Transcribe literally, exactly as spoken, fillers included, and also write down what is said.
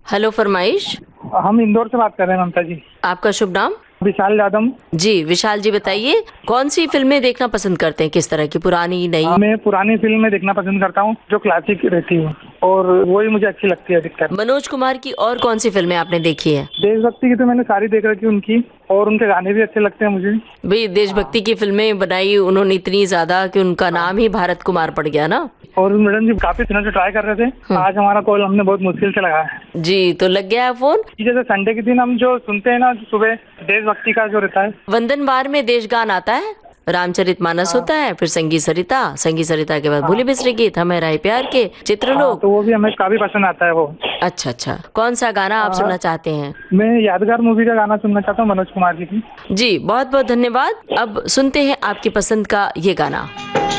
Hello फरमाइश। हम इंदौर से बात कर रहे हैं ममता जी। आपका शुभ नाम? विशाल यादव। जी विशाल जी, बताइए कौन सी फिल्में देखना पसंद करते हैं, किस तरह की, पुरानी नई? मैं पुरानी फिल्में देखना पसंद करता हूँ जो क्लासिक रहती है, और वही मुझे अच्छी लगती है अधिकतर। मनोज कुमार की और कौन सी फिल्में आपने देखी है? देशभक्ति की तो मैंने सारी देख रखी उनकी, और उनके गाने भी अच्छे लगते हैं मुझे। भाई देशभक्ति की फिल्में बनाई उन्होंने इतनी ज्यादा कि उनका नाम ही भारत कुमार पड़ गया ना। और मैडम जी काफी दिनों से ट्राई कर रहे थे, आज हमारा कॉल हमने बहुत मुश्किल से लगाया है। जी, तो लग गया है फोन। जैसे संडे के दिन हम जो सुनते हैं ना सुबह, देशभक्ति का जो रहता है, वंदन बार में देशगान आता है, रामचरितमानस होता है, फिर संगी सरिता, संगी सरिता के बाद भूले बिसरे गीत, हमें राय प्यार के, चित्रलोक, तो वो भी हमें काफी पसंद आता है वो। अच्छा अच्छा, कौन सा गाना आप सुनना चाहते हैं? मैं यादगार मूवी का गाना सुनना चाहता हूँ, मनोज कुमार जी की। जी बहुत बहुत धन्यवाद। अब सुनते हैं आपकी पसंद का ये गाना।